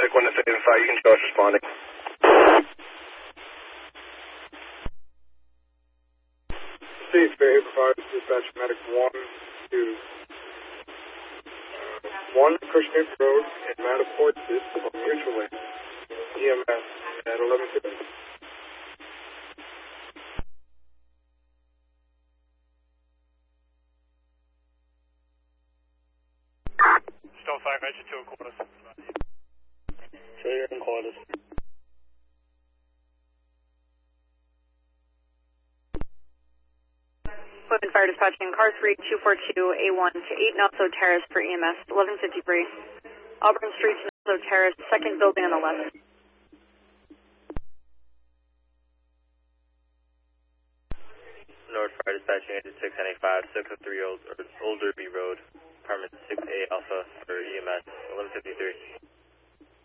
Medic 1 to 5, you can show us responding. Steve Bay provides dispatch Medic 1 to 1 Cushnick Road in Matterport. This is mutually EMS at 11:50. Still 5, engine 2 and quarters. Trigger and quarters. Women Fire Dispatching, car 3, 242, A1 to 8 Nelso Terrace for EMS, 1153. Auburn Street to Nelso Terrace, second building on the left. North Fire Dispatching, engine 695, 603 Old Derby Road, apartment 6A Alpha for EMS, 1153.